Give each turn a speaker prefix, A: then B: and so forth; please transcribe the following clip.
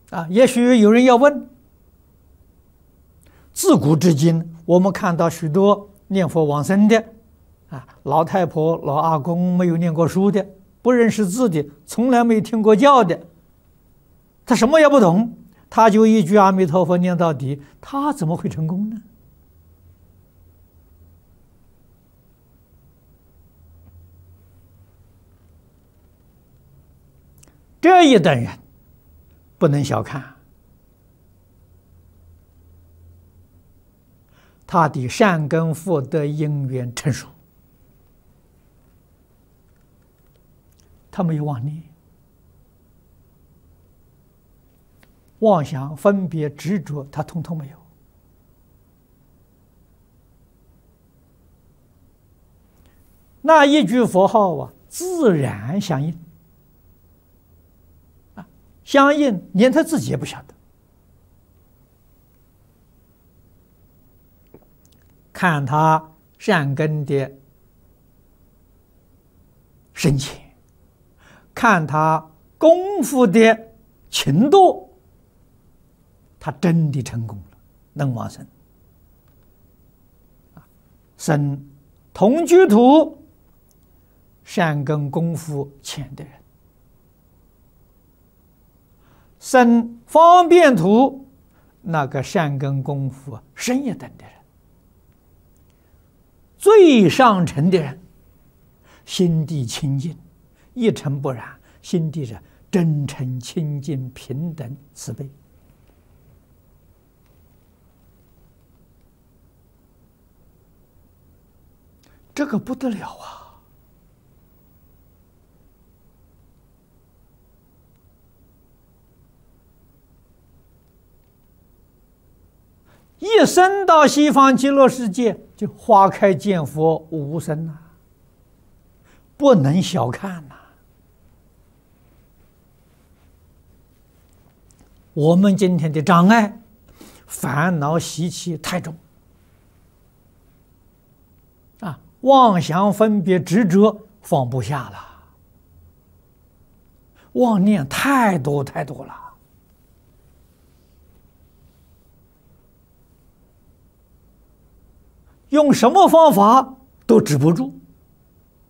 A: 也许有人要问：自古至今，我们看到许多念佛往生的，老太婆、老阿公没有念过书的，不认识字的，从来没听过教的，他什么也不懂，他就一句阿弥陀佛念到底，他怎么会成功呢？这一等人不能小看，他的善根福德因缘成熟，他没有妄念、妄想、分别、执着，他统统没有。那一句佛号自然相应，相应连他自己也不晓得。看他善根的深浅，看他功夫的勤度，他真的成功了，能往生。生同居土，善根功夫浅的人；生方便土，那个善根功夫深一等的人。最上乘的人，心地清净，一尘不染，心地是真诚、清净、平等、慈悲。这个不得了啊！一生到西方极乐世界，就花开见佛无生啊，不能小看呐。我们今天的障碍、烦恼习气太重妄想分别执着放不下了，妄念太多太多了。用什么方法都止不住